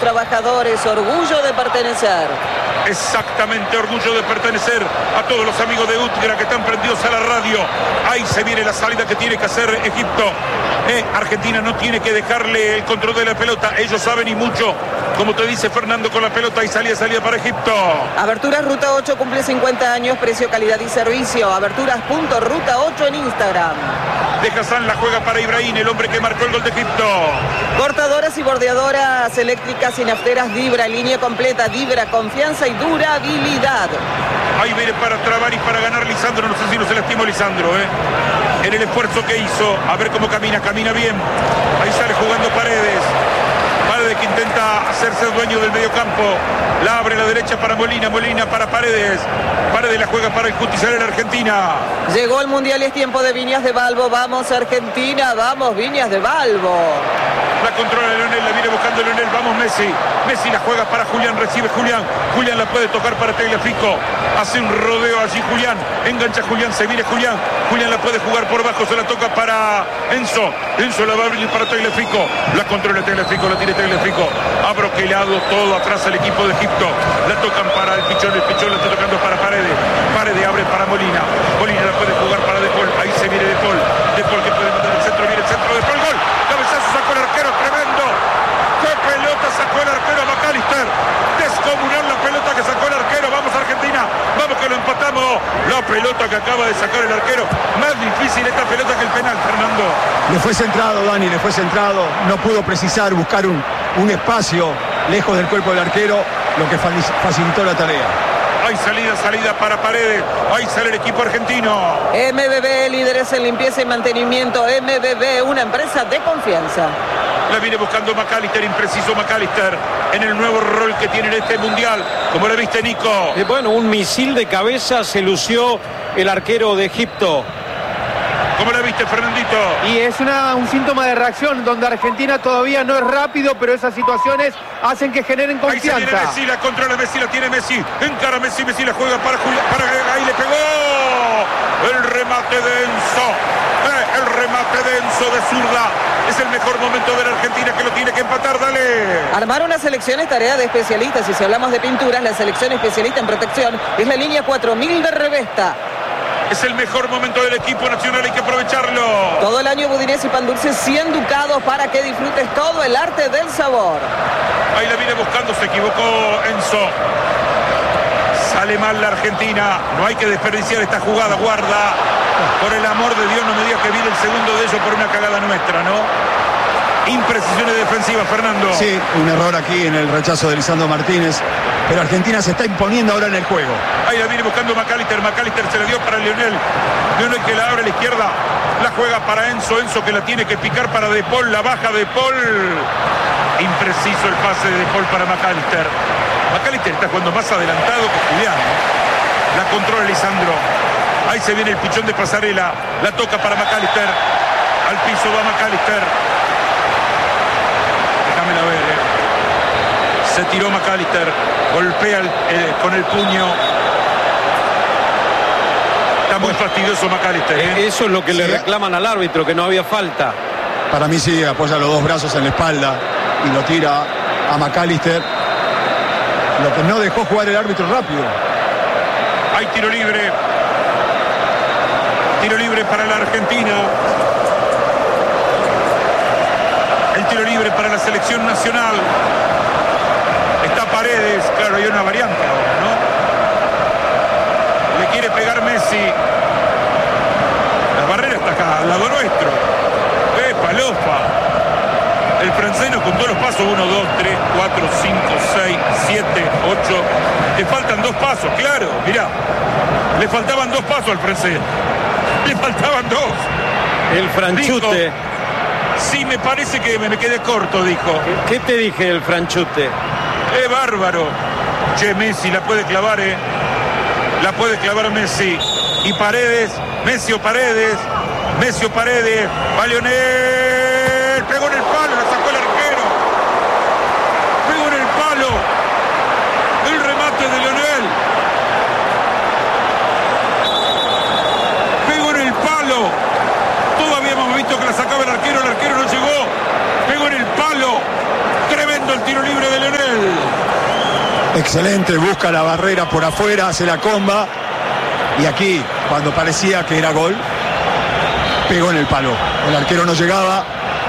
trabajadores, orgullo de pertenecer. Exactamente, orgullo de pertenecer. A todos los amigos de Utgra que están prendidos a la radio. Ahí se viene la salida que tiene que hacer Egipto. Argentina no tiene que dejarle el control de la pelota. Ellos saben y mucho. Como te dice Fernando con la pelota y salida para Egipto. Aberturas Ruta 8 cumple 50 años, precio, calidad y servicio. Aberturas.ruta8 en Instagram. De Hassan la juega para Ibrahim, el hombre que marcó el gol de Egipto. Cortadoras y bordeadoras eléctricas y nafteras Dibra, línea completa. Dibra, confianza y durabilidad. Ahí viene para trabar y para ganar Lisandro. No sé si no se lastimó Lisandro, en el esfuerzo que hizo. A ver cómo camina bien. Ahí sale jugando Paredes. Paredes que intenta hacerse dueño del mediocampo. La abre a la derecha para Molina. Molina para Paredes. Paredes la juega para el Cutizar en Argentina. Llegó el Mundial y es tiempo de Viñas de Balbo. Vamos Argentina, vamos Viñas de Balbo. La controla Leonel, la viene buscando Leonel. Vamos Messi. Messi la juega para Julián, recibe Julián. Julián la puede tocar para Tagliafico. Hace un rodeo allí Julián. Engancha Julián, se viene Julián. Julián la puede jugar por bajo, se la toca para Enzo. Enzo la va a abrir para Tagliafico. La controla Tagliafico, la tiene Tagliafico. Ha broquelado todo atrás el equipo de Egipto. La tocan para el Pichón la está tocando para Paredes. Paredes abre para Molina. Molina la puede jugar para De Paul. Ahí se viene De Paul. De Paul que puede mandar el centro, viene el centro, De Paul, gol. Cabezazo sacó el arquero, tremendo. ¡Qué pelota sacó el arquero McAllister! Descomunal la pelota que sacó el arquero. Vamos Argentina, vamos que lo empatamos. La pelota que acaba de sacar el arquero. Más difícil esta pelota que el penal, Fernando. Le fue centrado, Dani, le fue centrado. No pudo precisar, buscar un espacio lejos del cuerpo del arquero, lo que facilitó la tarea. Hay salida para Paredes. Ahí sale el equipo argentino. MBB, líderes en limpieza y mantenimiento. MBB, una empresa de confianza. La viene buscando McAllister, impreciso McAllister, en el nuevo rol que tiene en este mundial. ¿Cómo lo viste, Nico? Bueno, un misil de cabeza se lució el arquero de Egipto. ¿Cómo la viste, Fernandito? Y es un síntoma de reacción donde Argentina todavía no es rápido, pero esas situaciones hacen que generen confianza. Ahí se viene Messi, la controla Messi, la tiene Messi. Encara Messi, Messi la juega para Julián. Ahí le pegó. El remate de Enzo. El remate de Enzo de zurda. Es el mejor momento de la Argentina que lo tiene que empatar, dale. Armar una selección es tarea de especialistas. Y si hablamos de pinturas, la selección especialista en protección es la línea 4000 de Revesta. Es el mejor momento del equipo nacional, hay que aprovecharlo. Todo el año budinés y pan dulce 100 ducados para que disfrutes todo el arte del sabor. Ahí la viene buscando, se equivocó Enzo. Sale mal la Argentina, no hay que desperdiciar esta jugada, guarda. Por el amor de Dios, no me digas que viene el segundo de ellos por una cagada nuestra, ¿no? Imprecisiones defensivas, Fernando. Sí, un error aquí en el rechazo de Lisandro Martínez, pero Argentina se está imponiendo ahora en el juego. Ahí la viene buscando McAllister, McAllister se la dio para Leonel. Leonel que la abre a la izquierda, la juega para Enzo, Enzo que la tiene que picar para De Paul, la baja De Paul. Impreciso el pase de De Paul para McAllister. McAllister está jugando más adelantado que Julián. La controla Lisandro. Ahí se viene el pichón de pasarela, la toca para McAllister. Al piso va McAllister. Déjamela ver. Se tiró McAllister, golpea con el puño. Está muy fastidioso McAllister. Eso es lo que le reclaman al árbitro, que no había falta. Para mí sí, apoya los dos brazos en la espalda y lo tira a McAllister. Lo que no dejó jugar el árbitro rápido. Hay tiro libre. Tiro libre para la Argentina. El tiro libre para la selección nacional. Está Paredes, claro, hay una variante ahora, ¿no? Le quiere pegar Messi. La barrera está acá, al lado nuestro. Palofa. El francés nos contó los pasos. 1, 2, 3, 4, 5, 6, 7, 8. Le faltan 2 pasos, claro, mirá. Le faltaban 2 pasos al francés. Le faltaban 2. El franchute. Dijo, sí, me parece que me quedé corto, dijo. ¿Qué te dije del franchute? Bárbaro. Che, Messi la puede clavar, La puede clavar Messi. Y Paredes, Messi o Paredes. Messi o Paredes. Va Leonel. Pegó en el palo, la sacó el arquero. Pegó en el palo. El remate de Leonel. Pegó en el palo. Todos habíamos visto que la sacaba el arquero no llegó. Pegó en el palo. Tremendo el tiro libre de Leonel. Excelente, busca la barrera por afuera, hace la comba. Y aquí, cuando parecía que era gol, pegó en el palo. El arquero no llegaba.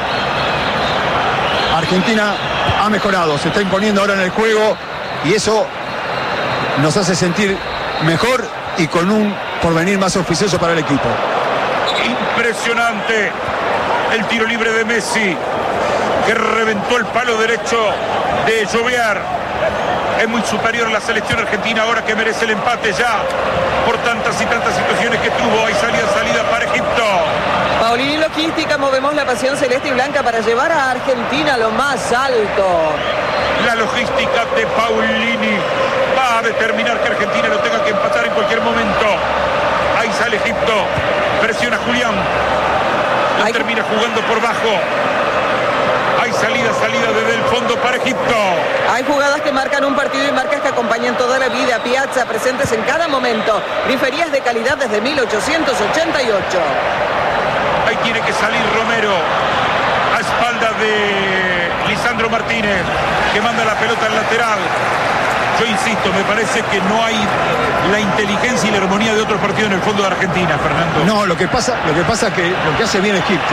Argentina ha mejorado, se está imponiendo ahora en el juego. Y eso nos hace sentir mejor y con un porvenir más auspicioso para el equipo. Impresionante el tiro libre de Messi, que reventó el palo derecho de Llovear. Es muy superior a la selección argentina ahora, que merece el empate ya por tantas y tantas situaciones que tuvo. Hay salida para Egipto. Paulini Logística, movemos la pasión celeste y blanca para llevar a Argentina a lo más alto. La logística de Paulini va a determinar que Argentina lo tenga que empatar en cualquier momento. Ahí sale Egipto, presiona Julián, la termina jugando por bajo. Hay salida desde el fondo para Egipto. Hay jugadas que marcan un partido y marcas que acompañan toda la vida. Piazza, presentes en cada momento. Griferías de calidad desde 1888. Ahí tiene que salir Romero, a espaldas de Lisandro Martínez, que manda la pelota al lateral. Yo insisto, me parece que no hay la inteligencia y la armonía de otro partido en el fondo de Argentina, Fernando. No, lo que pasa que lo que hace bien Egipto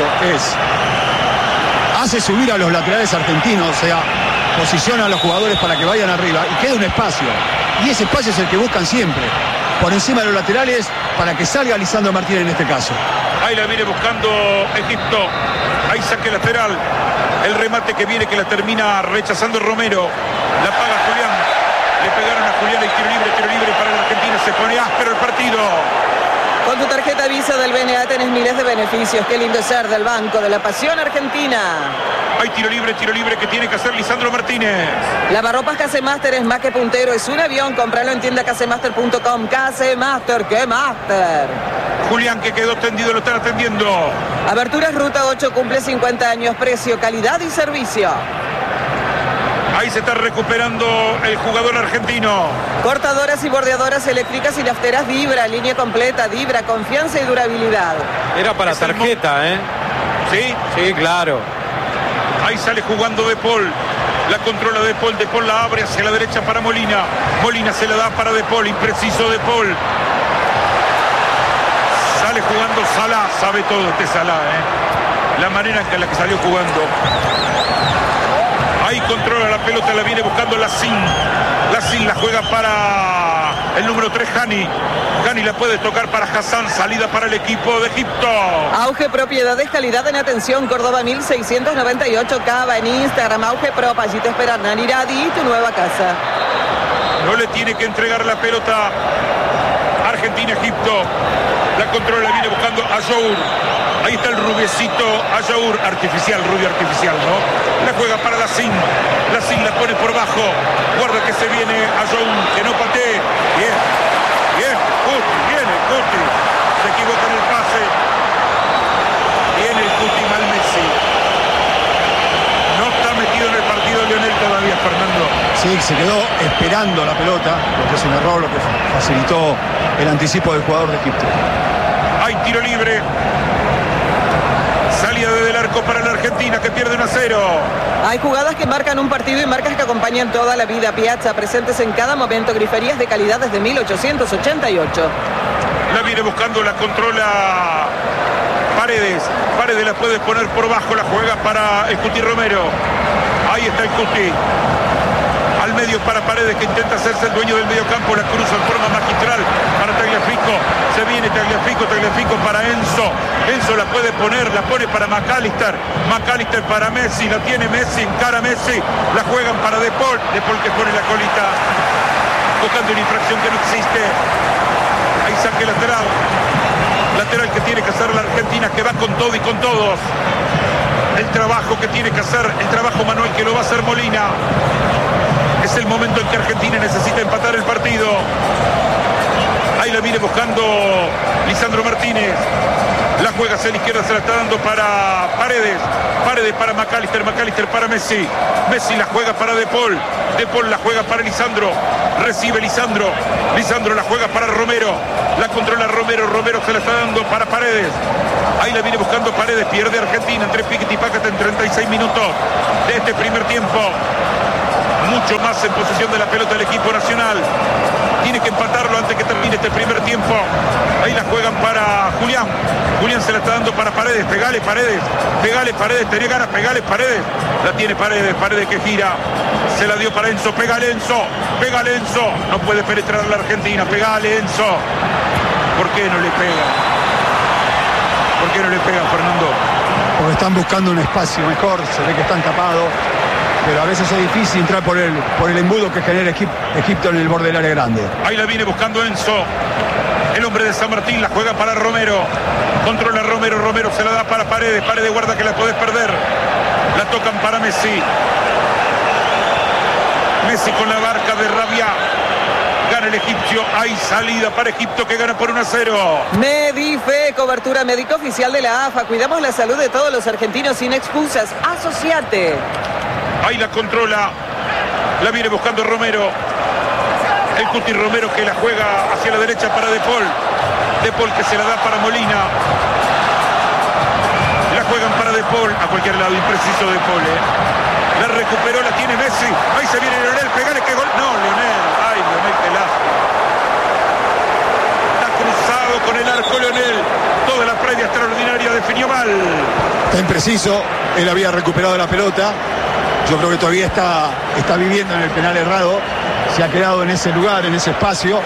hace subir a los laterales argentinos, o sea, posiciona a los jugadores para que vayan arriba y queda un espacio. Y ese espacio es el que buscan siempre, por encima de los laterales, para que salga Lisandro Martínez en este caso. Ahí la viene buscando Egipto. Ahí saque lateral. El remate que viene, que la termina rechazando Romero. La paga Julián. Le pegaron a Julián el tiro libre para la Argentina. Se pone áspero el partido. Con tu tarjeta Visa del BNA tenés miles de beneficios. Qué lindo es ser del Banco de la Pasión Argentina. Hay tiro libre que tiene que hacer Lisandro Martínez. Lavarropas Casemaster es más que puntero, es un avión. Compralo en tienda casemaster.com. Casemaster, ¡qué master! Julián, que quedó tendido, lo están atendiendo. Aberturas Ruta 8 cumple 50 años. Precio, calidad y servicio. Ahí se está recuperando el jugador argentino. Cortadoras y bordeadoras eléctricas y nafteras Dibra, línea completa, Dibra, confianza y durabilidad. Era para tarjeta, ¿eh? ¿Sí? Sí, claro. Ahí sale jugando De Paul. La controla De Paul la abre hacia la derecha para Molina. Molina se la da para De Paul, impreciso De Paul. Sale jugando Salah, sabe todo este Salah, ¿eh? La manera en la que salió jugando. Ahí controla la pelota, la viene buscando Lacín. Lacín la juega para el número 3, Hani. Hani la puede tocar para Hassan, salida para el equipo de Egipto. Auge Propiedades, calidad en atención, Córdoba 1698, Cava en Instagram, Auge Prop, allí te espera Naniradi, tu nueva casa. No le tiene que entregar la pelota Argentina-Egipto. La controla, viene buscando Ayour. Ahí está el rubiecito Ayour, artificial, rubio artificial, ¿no? La juega para Lacín. Lacín la pone por bajo. Guarda que se viene Ayour, que no patee. Bien, Cuti, viene Cuti. Se equivoca en el pase. Viene el Cuti mal Messi. No está metido en el partido Leonel todavía, Fernando. Sí, se quedó esperando la pelota, lo que es un error, lo que facilitó el anticipo del jugador de Egipto. Hay tiro libre. Salida desde el arco para la Argentina, que pierde 1-0. Hay jugadas que marcan un partido y marcas que acompañan toda la vida. Piazza, presentes en cada momento. Griferías de calidad desde 1888. La viene buscando, la controla Paredes. Paredes la puede poner por bajo, la juega para el Cuti Romero. Ahí está el Cuti. Al medio para Paredes, que intenta hacerse el dueño del medio campo. La cruza en forma magistral para Tagliafico. Se viene Tagliafico para Enzo. Enzo la puede poner, la pone para McAllister. McAllister para Messi, la tiene Messi, encara Messi. La juegan para De Paul. De Paul que pone la colita, buscando una infracción que no existe. Ahí saque lateral. Lateral que tiene que hacer la Argentina, que va con todo y con todos. El trabajo que tiene que hacer, el trabajo manual que lo va a hacer Molina. Es el momento en que Argentina necesita empatar el partido. Ahí la viene buscando Lisandro Martínez. La juega hacia la izquierda, se la está dando para Paredes. Paredes para McAllister, McAllister para Messi. Messi la juega para De Paul. De Paul la juega para Lisandro. Recibe Lisandro. Lisandro la juega para Romero. La controla Romero. Romero se la está dando para Paredes. Ahí la viene buscando Paredes. Pierde Argentina entre piquete y pácate en 36 minutos de este primer tiempo. mucho más en posesión de la pelota del equipo nacional. Tiene que empatarlo antes que termine este primer tiempo. Ahí la juegan para Julián. Julián se la está dando para Paredes. Pegale Paredes. Pegale Paredes. Tenía ganas. Pegale Paredes. La tiene Paredes. Paredes que gira. Se la dio para Enzo. Pegale Enzo. Pegale Enzo. No puede penetrar a la Argentina. Pegale Enzo. ¿Por qué no le pega? ¿Por qué no le pega, Fernando? Porque están buscando un espacio mejor. Se ve que están tapados. Pero a veces es difícil entrar por el embudo que genera Egipto en el borde del área grande. Ahí la viene buscando Enzo. El hombre de San Martín la juega para Romero. Controla Romero. Romero se la da para Paredes. Paredes guarda que la podés perder. La tocan para Messi. Messi con la barca de Rabia. Gana el egipcio. Hay salida para Egipto que gana por 1-0. Medife, cobertura médica oficial de la AFA. Cuidamos la salud de todos los argentinos sin excusas. Asociate. Ahí la controla. La viene buscando Romero. El Cuti Romero que la juega hacia la derecha para De Paul. De Paul que se la da para Molina. La juegan para De Paul. A cualquier lado, impreciso De Paul. La recuperó, la tiene Messi. Ahí se viene Lionel. Pegale que gol. No, Lionel. Ay, Lionel, qué lástima. Está cruzado con el arco Lionel. Toda la previa extraordinaria definió mal. Está impreciso. Él había recuperado la pelota. Yo creo que todavía está viviendo en el penal errado. Se ha quedado en ese lugar, en ese espacio.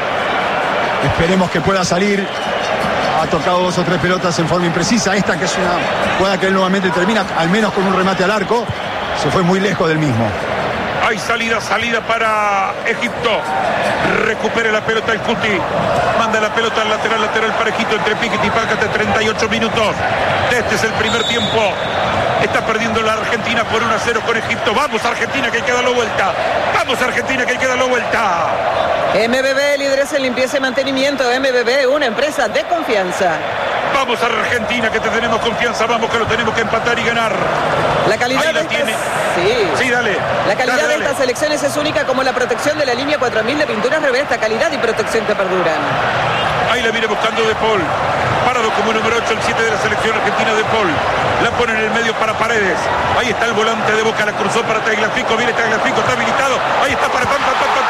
Esperemos que pueda salir. Ha tocado 2 o 3 pelotas en forma imprecisa. Esta que es una jugada que él nuevamente termina, al menos con un remate al arco. Se fue muy lejos del mismo. Hay salida para Egipto. Recupera la pelota el Cuti. Manda la pelota al lateral para Egipto entre Piquet y Pácate. 38 minutos. Este es el primer tiempo. Está perdiendo la Argentina por 1-0 con Egipto. Vamos Argentina que hay que darlo vuelta. Vamos Argentina que hay que darlo vuelta. MBB, líderes en limpieza y mantenimiento. MBB, una empresa de confianza. Vamos a Argentina que te tenemos confianza. Vamos que lo tenemos que empatar y ganar. La calidad ahí la de tiene. Sí, Dale. La calidad dale. de estas elecciones es única como la protección de la línea 4000 de pinturas Revesta. Calidad y protección que perduran. Ahí la viene buscando De Paul. Parado como número 8, el 7 de la selección argentina De Paul. La pone en el medio para Paredes. Ahí está el volante de Boca, la cruzó para Tagliafico. Viene Tagliafico, está habilitado. Ahí está para pam.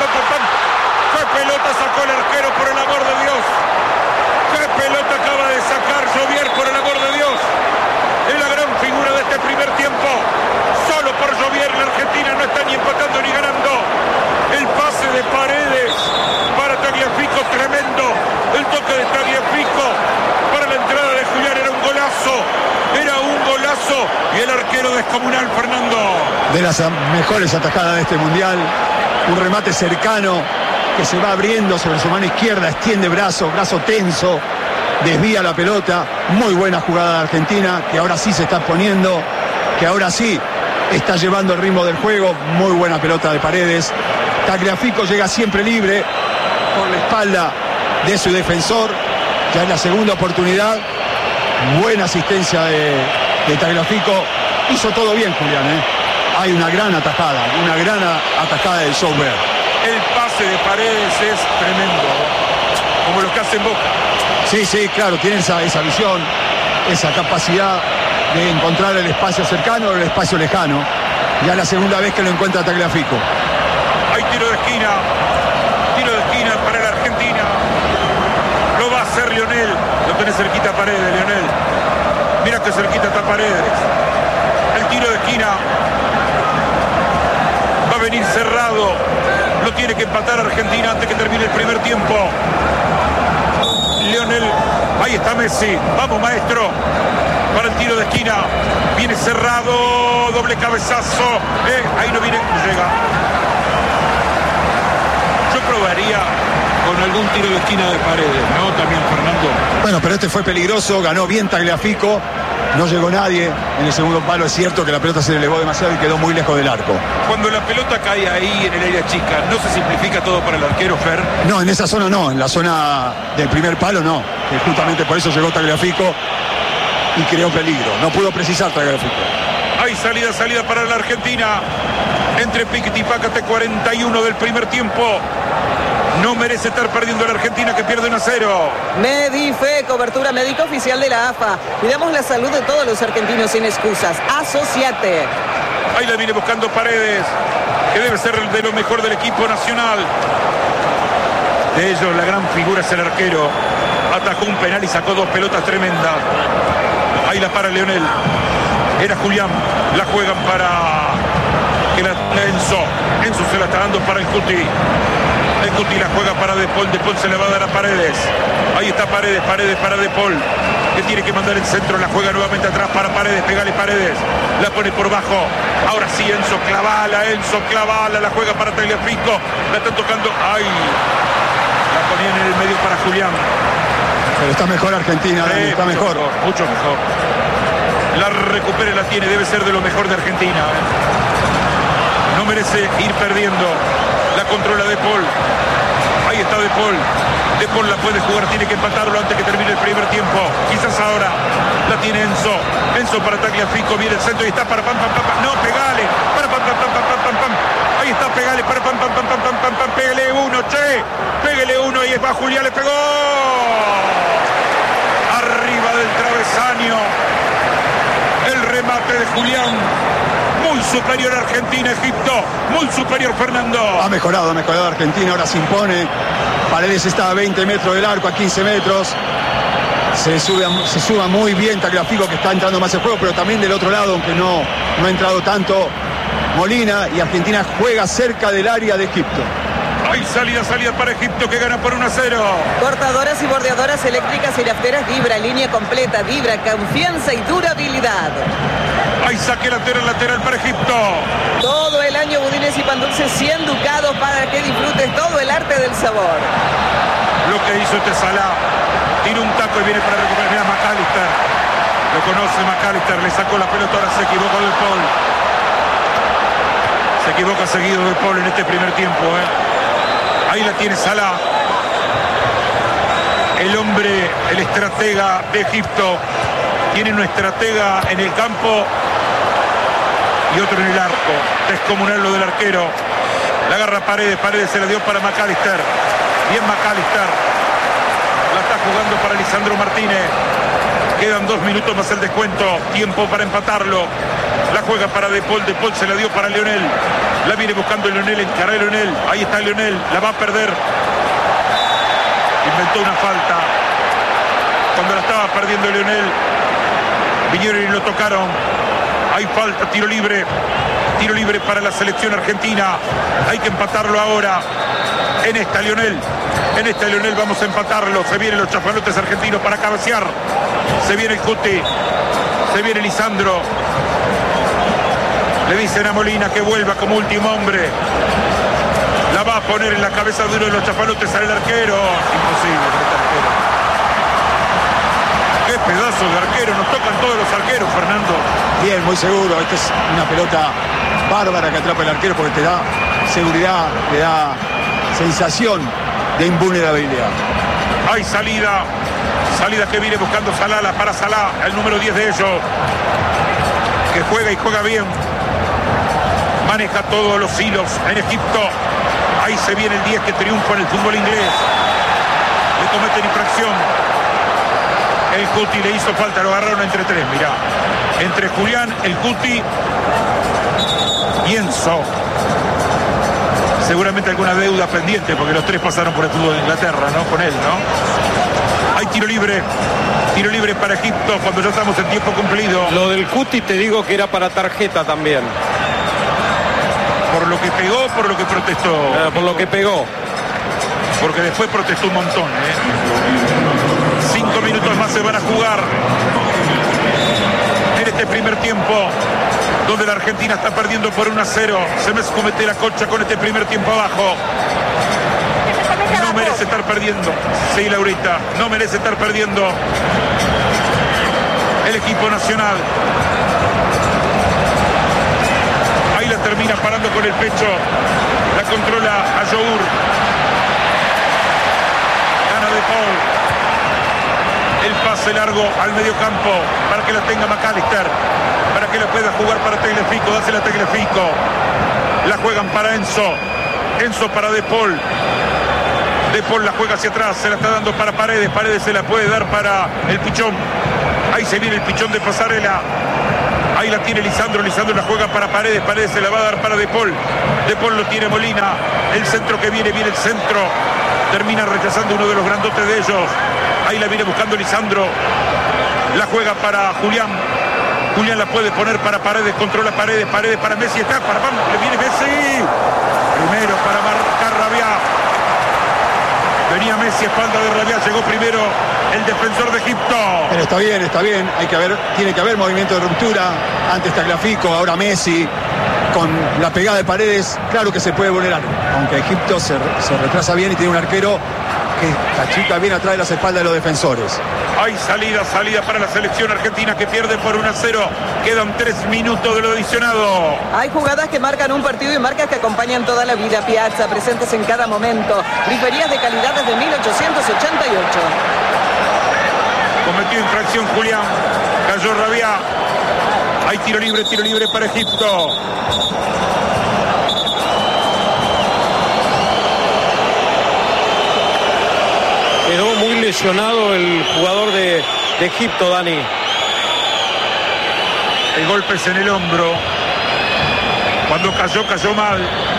¡Qué pelota sacó el arquero, por el amor de Dios! ¡Qué pelota acaba de sacar Jovier, por el amor de Dios! Es la gran figura de este primer tiempo. Solo por Jovier la Argentina no está ni empatando ni ganando. El pase de Paredes para Tagliafico, tremendo. El toque de Tagliafico para la entrada de Julián era un golazo. Era un golazo. Y el arquero descomunal, Fernando. De las mejores atajadas de este mundial. Un remate cercano que se va abriendo sobre su mano izquierda. Extiende brazo tenso. Desvía la pelota. Muy buena jugada de Argentina, que ahora sí se está poniendo, que ahora sí está llevando el ritmo del juego. Muy buena pelota de Paredes. Tagliafico llega siempre libre por la espalda de su defensor. Ya en la segunda oportunidad. Buena asistencia de Tagliafico. Hizo todo bien Julián, Hay una gran atajada del Sober. El pase de Paredes es tremendo, como lo que hace en Boca. Sí, claro, tiene esa visión, esa capacidad de encontrar el espacio cercano o el espacio lejano. Ya la segunda vez que lo encuentra Tagliafico. Hay tiro de esquina para la Argentina. Lo va a hacer Lionel. Lo tenés cerquita a Paredes, Lionel. Mira que cerquita está Paredes. El tiro de esquina va a venir cerrado. Lo tiene que empatar Argentina antes que termine el primer tiempo. Lionel, ahí está Messi. Vamos, maestro. Para el tiro de esquina. Viene cerrado. Doble cabezazo. Ahí no viene. Llega. Yo probaría con algún tiro de esquina de Paredes, ¿no? También, Fernando. Bueno, pero este fue peligroso. Ganó bien Tagliafico. No llegó nadie en el segundo palo. Es cierto que la pelota se le elevó demasiado y quedó muy lejos del arco. Cuando la pelota cae ahí en el área chica, ¿no se simplifica todo para el arquero, Fer? No, en esa zona no. En la zona del primer palo no. Que justamente por eso llegó Tagliafico y creó peligro. No pudo precisar Tagliafico. Hay salida para la Argentina. Entre Piquet y Pácate, 41 del primer tiempo. No merece estar perdiendo la Argentina, que pierde 1-0. Medife, cobertura médica oficial de la AFA. Cuidamos la salud de todos los argentinos sin excusas. Asociate. Ahí la viene buscando Paredes. que debe ser de lo mejor del equipo nacional. De ellos la gran figura es el arquero. Atajó un penal y sacó 2 pelotas tremendas. Ahí la para Leonel. Era Julián. La juegan para que la Enzo. Enzo se la está dando para el Cuti. El Cuti la juega para De Paul. De Paul se le va a dar a Paredes. Ahí está Paredes. Paredes para De Paul, que tiene que mandar el centro. La juega nuevamente atrás para Paredes. Pégale Paredes. La pone por bajo. Ahora sí Enzo Clavala. Enzo Clavala. La juega para Tagliafico. La están tocando. ¡Ay! La ponían en el medio para Julián. Pero está mejor Argentina, Dani, está mejor. Mucho mejor. La recupera y la tiene. Debe ser de lo mejor de Argentina. No merece ir perdiendo. La controla De Paul. Ahí está De Paul. De Paul la puede jugar. Tiene que empatarlo antes que termine el primer tiempo. Quizás ahora. La tiene Enzo. Enzo para Tagliafico. Viene el centro y está para pam, pam, pam, pam. No, pegale. Para pam, pam, pam, pam, pam, pam, pam. Ahí está, pegale. Para pam, pam, pam, pam, pam, pam, pam. Pégale uno, che. Pégale uno y va Julián. Le pegó. Arriba del travesaño. El remate de Julián. Muy superior Argentina, Egipto. Muy superior Fernando. Ha mejorado Argentina. Ahora se impone. Paredes está a 20 metros del arco, a 15 metros. Se suba muy bien Tagliafico, que está entrando más en juego, pero también del otro lado, aunque no ha entrado tanto Molina, y Argentina juega cerca del área de Egipto. Hay salida para Egipto, que gana por 1-0. Cortadoras y bordeadoras eléctricas y rafteras Vibra, línea completa, Vibra, confianza y durabilidad. Hay saque lateral para Egipto. Todo el año budines y pan dulces 100 ducados para que disfrutes todo el arte del sabor. Lo que hizo este Salah. Tira un taco y viene para recuperar. Mira McAllister. Lo conoce McAllister. Le sacó la pelota. Ahora se equivocó De Paul. Se equivoca seguido De Paul en este primer tiempo. Ahí la tiene Salah. El hombre, el estratega de Egipto. Tiene un estratega en el campo y otro en el arco. Descomunal lo del arquero. La agarra Paredes. Paredes se la dio para McAllister. Bien McAllister. La está jugando para Lisandro Martínez. Quedan 2 minutos más el descuento. Tiempo para empatarlo. La juega para De Paul. De Paul se la dio para Leonel. La viene buscando Leonel. Encara Leonel. Ahí está Leonel. La va a perder. Inventó una falta. Cuando la estaba perdiendo Leonel, vinieron y lo tocaron. Hay falta. Tiro libre. Tiro libre para la selección argentina. Hay que empatarlo ahora. En esta Leonel vamos a empatarlo. Se vienen los chafalotes argentinos para cabecear. Se viene el Cuti. Se viene Lisandro. Le dicen a Molina que vuelva como último hombre. La va a poner en la cabeza de uno de los chafalotes al arquero. Imposible con este arquero. Qué pedazo de arquero. Nos tocan todos los arqueros, Fernando. Bien, muy seguro. Esta es una pelota bárbara que atrapa el arquero porque te da seguridad, te da sensación de invulnerabilidad. Hay salida que viene buscando Salah, para Salah, el número 10 de ellos, que juega y juega bien, maneja todos los hilos en Egipto. Ahí se viene el 10 que triunfa en el fútbol inglés. Le cometen infracción. El Cuti le hizo falta, lo agarraron entre 3, mirá, entre Julián, el Cuti y Enzo. Seguramente alguna deuda pendiente, porque los 3 pasaron por el fútbol de Inglaterra, ¿no? Con él, ¿no? Hay tiro libre para Egipto cuando ya estamos en tiempo cumplido. Lo del Cuti te digo que era para tarjeta también. ¿Por lo que pegó o por lo que protestó? Por lo que pegó. Porque después protestó un montón, 5 minutos más se van a jugar en este primer tiempo, donde la Argentina está perdiendo por 1-0. Se me comete la concha con este primer tiempo abajo. No merece estar perdiendo. Sí, Laurita, no merece estar perdiendo el equipo nacional. Ahí la termina parando con el pecho. La controla a Your. Gana De Paul. El pase largo al mediocampo para que la tenga McAllister, para que la pueda jugar para Tagliafico. Dásela a Tagliafico. La juegan para Enzo. Enzo para De Paul. De Paul la juega hacia atrás. Se la está dando para Paredes. Paredes se la puede dar para el Pichón. Ahí se viene el Pichón de Pasarela. Ahí la tiene Lisandro. Lisandro la juega para Paredes. Paredes se la va a dar para De Paul. De Paul lo tiene Molina. El centro que viene el centro. Termina rechazando uno de los grandotes de ellos. Ahí la viene buscando Lisandro. La juega para Julián. Julián la puede poner para Paredes. Controla Paredes. Paredes para Messi. Está para vamos. Le viene Messi. Primero para marcar Rabiat. Venía Messi a espalda de Rabiat. Llegó primero el defensor de Egipto. Pero está bien. Tiene que haber movimiento de ruptura. Antes Tagliafico, ahora Messi. Con la pegada de Paredes, claro que se puede vulnerar. Aunque Egipto se retrasa bien y tiene un arquero que cachuta bien atrás de las espaldas de los defensores. Hay salida para la selección argentina que pierde por 1-0. Quedan 3 minutos de lo adicionado. Hay jugadas que marcan un partido y marcas que acompañan toda la vida. Piazza, presentes en cada momento. Griferías de calidad desde 1888. Cometió infracción Julián. Cayó Rabiat. Hay tiro libre para Egipto. Quedó muy lesionado el jugador de Egipto, Dani. El golpe es en el hombro. Cuando cayó mal.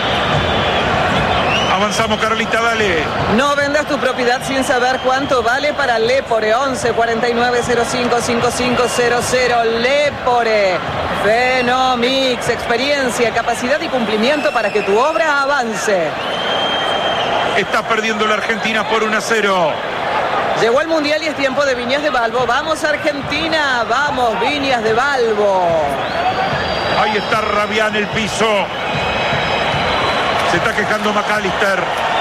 Avanzamos, Carlita, dale. No vendas tu propiedad sin saber cuánto vale para Lepore. 11 49 05 5500. Lepore. Fenomix. Experiencia, capacidad y cumplimiento para que tu obra avance. Está perdiendo la Argentina por 1-0. Llegó el Mundial y es tiempo de Viñas de Balbo. Vamos Argentina, vamos Viñas de Balbo. Ahí está Rabiat en el piso. Se está quejando McAllister.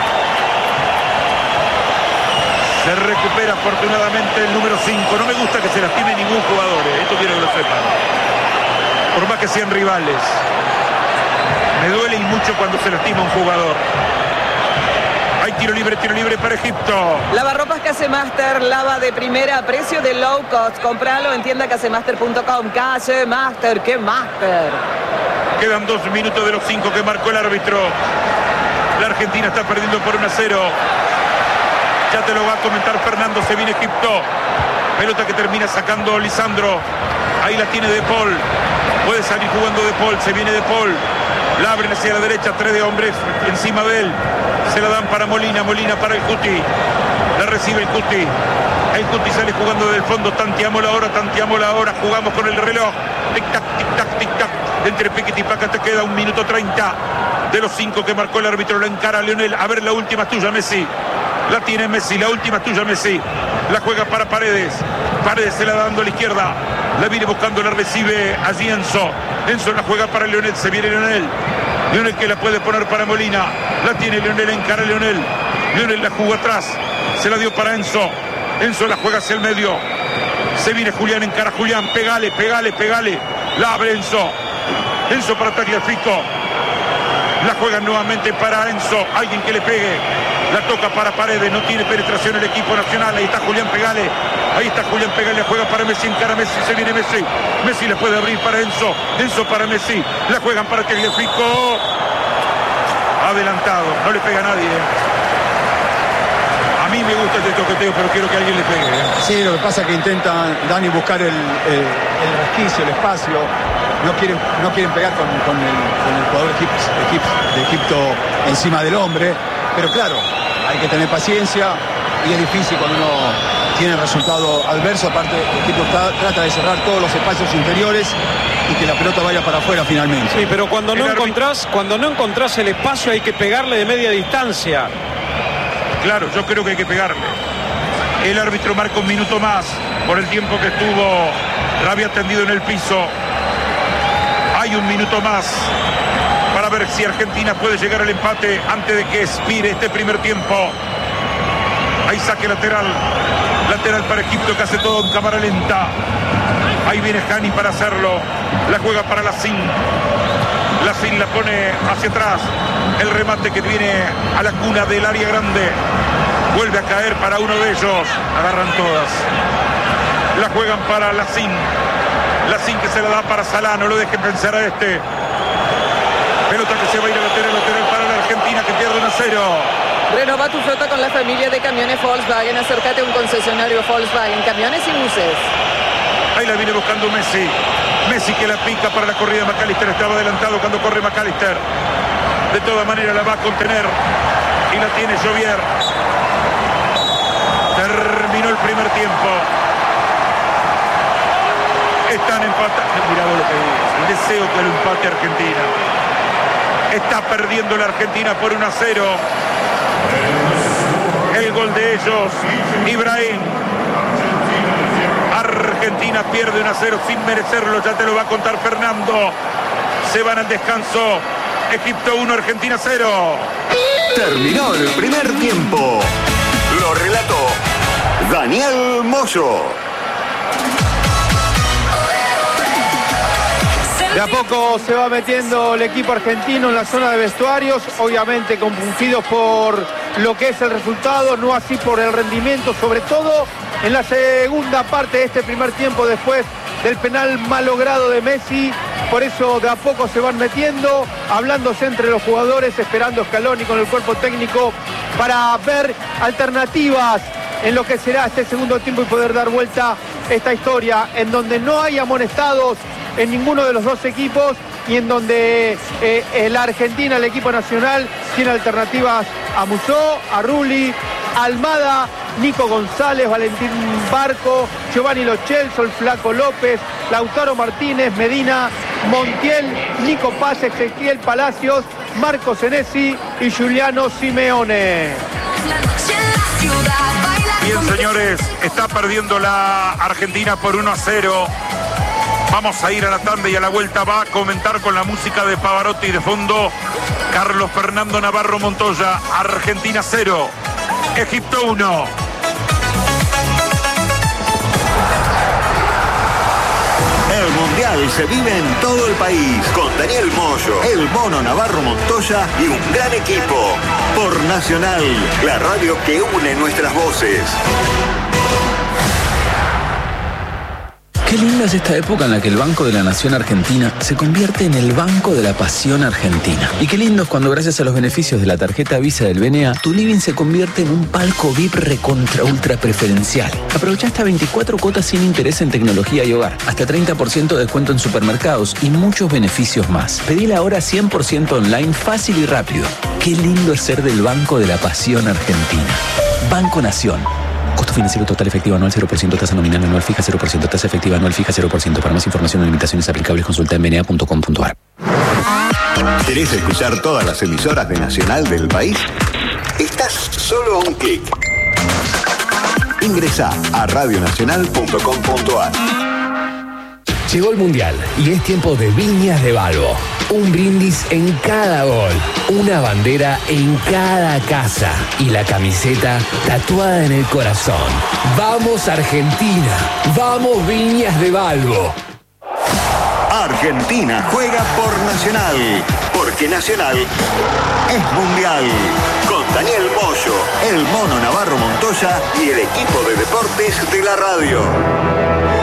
Se recupera afortunadamente el número 5. No me gusta que se lastime ningún jugador. Esto quiero que lo sepan. Por más que sean rivales. Me duele y mucho cuando se lastima un jugador. Hay tiro libre para Egipto. Lavarropas Casemaster, lava de primera, precio de low cost. Compralo en tienda casemaster.com. Casemaster, ¡qué master! Quedan 2 minutos de los 5 que marcó el árbitro. La Argentina está perdiendo por 1-0. Ya te lo va a comentar Fernando. Se viene Egipto. Pelota que termina sacando Lisandro. Ahí la tiene De Paul. Puede salir jugando De Paul. Se viene De Paul. La abren hacia la derecha. 3 de hombres encima de él. Se la dan para Molina. Molina para el Cuti. La recibe el Cuti. El Cuti sale jugando del fondo. Tanteamos la hora. Jugamos con el reloj. Tic-tac, tic-tac, tic-tac. Entre Piquet y Paca te queda 1 minuto 30. De los 5 que marcó el árbitro, la encara Lionel. A ver, la última es tuya, Messi. La tiene Messi. La última es tuya, Messi. La juega para Paredes. Paredes se la da dando a la izquierda. La viene buscando, la recibe allí Enzo. Enzo la juega para Lionel. Se viene Lionel. Lionel que la puede poner para Molina. La tiene Lionel, encara Lionel. Lionel la jugó atrás. Se la dio para Enzo. Enzo la juega hacia el medio. Se viene Julián, encara Julián. Pegale. La abre Enzo. Enzo para Tagliafico. La juega nuevamente para Enzo. Alguien que le pegue. La toca para Paredes. No tiene penetración el equipo nacional. Ahí está Julián, pegale. La juega para Messi. Encara Messi. Se viene Messi. Messi le puede abrir para Enzo. Enzo para Messi. La juegan para Tagliafico. Adelantado. No le pega a nadie. A mí me gusta este toqueteo, pero quiero que alguien le pegue. Sí, lo que pasa es que intentan, Dani, buscar el resquicio, el espacio. No quieren pegar con el jugador de Egipto encima del hombre. Pero claro, hay que tener paciencia y es difícil cuando uno tiene resultado adverso. Aparte, Egipto trata de cerrar todos los espacios interiores y que la pelota vaya para afuera finalmente. Sí, pero cuando no encontrás el espacio hay que pegarle de media distancia. Claro, yo creo que hay que pegarle. El árbitro marca 1 minuto más por el tiempo que estuvo Rabiat tendido en el piso. Hay 1 minuto más para ver si Argentina puede llegar al empate antes de que expire este primer tiempo. Ahí saque lateral para Egipto, que hace todo en cámara lenta. Ahí viene Hani para hacerlo. La juega para Lacín. Lacín la pone hacia atrás. El remate que viene a la cuna del área grande. Vuelve a caer para uno de ellos. Agarran todas. La juegan para Lacín. Lacín que se la da para Salah. No lo dejen pensar a este. Pelota que se va a ir a lateral para la Argentina, que pierde 1-0. Renova tu flota con la familia de camiones Volkswagen. Acércate a un concesionario Volkswagen, camiones y buses. Ahí la viene buscando Messi. Messi que la pica para la corrida de McAllister. Estaba adelantado cuando corre McAllister. De todas maneras la va a contener. Y la tiene Jovier. Terminó el primer tiempo. Están empatados. Mirá vos lo que dice. El deseo que lo empate Argentina. Está perdiendo la Argentina por 1-0. El gol de ellos, Ibrahim. Argentina pierde 1-0 sin merecerlo. Ya te lo va a contar Fernando. Se van al descanso. Egipto 1, Argentina 0. Terminó el primer tiempo. Lo relató Daniel Moyo. De a poco se va metiendo el equipo argentino en la zona de vestuarios, obviamente compungidos por lo que es el resultado, no así por el rendimiento, sobre todo en la segunda parte de este primer tiempo después del penal mal logrado de Messi. Por eso de a poco se van metiendo, hablándose entre los jugadores, esperando Scaloni con el cuerpo técnico para ver alternativas en lo que será este segundo tiempo y poder dar vuelta esta historia en donde no hay amonestados en ninguno de los dos equipos y en donde la Argentina, el equipo nacional, tiene alternativas a Musó, a Rulli, Almada, Nico González, Valentín Barco, Giovanni Lo Celso, el Flaco López, Lautaro Martínez, Medina, Montiel, Nico Paz, Ezequiel Palacios, Marco Senesi y Giuliano Simeone. Bien, señores, está perdiendo la Argentina por 1-0. Vamos a ir a la tanda y a la vuelta va a comentar con la música de Pavarotti de fondo Carlos Fernando Navarro Montoya. Argentina 0, Egipto 1. El Mundial se vive en todo el país con Daniel Moyo, el Mono Navarro Montoya y un gran equipo. Por Nacional, la radio que une nuestras voces. Qué linda es esta época en la que el Banco de la Nación Argentina se convierte en el Banco de la Pasión Argentina. Y qué lindo es cuando gracias a los beneficios de la tarjeta Visa del BNA, tu living se convierte en un palco VIP recontra ultra preferencial. Aprovecha hasta 24 cuotas sin interés en tecnología y hogar, hasta 30% de descuento en supermercados y muchos beneficios más. Pedila ahora 100% online, fácil y rápido. Qué lindo es ser del Banco de la Pasión Argentina. Banco Nación. Costo financiero total efectivo anual 0%, tasa nominal anual fija 0%, tasa efectiva anual fija 0%. Para más información o limitaciones aplicables consulta en bna.com.ar. ¿Querés escuchar todas las emisoras de Nacional del país? Estás solo a un clic. Ingresá a radionacional.com.ar. Llegó el Mundial y es tiempo de Viñas de Balbo. Un brindis en cada gol, una bandera en cada casa y la camiseta tatuada en el corazón. ¡Vamos Argentina! ¡Vamos Viñas de Balbo! Argentina juega por Nacional, porque Nacional es Mundial. Con Daniel Moyo, el Mono Navarro Montoya y el equipo de deportes de la radio.